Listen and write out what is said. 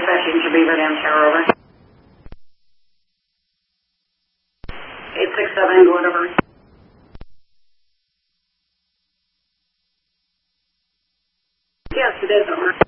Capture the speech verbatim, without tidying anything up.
dispatching to Beaver Dam Tower, over. eight six seven, going over. Yes, it is, over.